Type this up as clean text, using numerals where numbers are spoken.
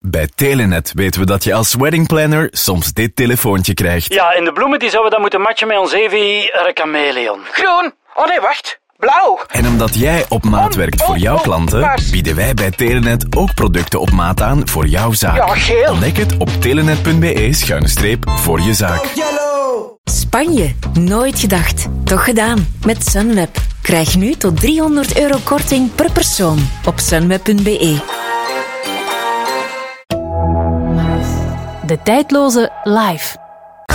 Bij Telenet weten we dat je als weddingplanner soms dit telefoontje krijgt. Ja, en de bloemen die zouden dan moeten matchen met ons Evi chameleon. Groen. Oh nee, wacht. Blauw. En omdat jij op maat werkt voor jouw klanten, bieden wij bij Telenet ook producten op maat aan voor jouw zaak. Ja, geel. Ontdek het op telenet.be/voor je zaak. Spanje. Nooit gedacht. Toch gedaan. Met Sunweb. Krijg nu tot €300 korting per persoon op sunweb.be. De tijdloze Live.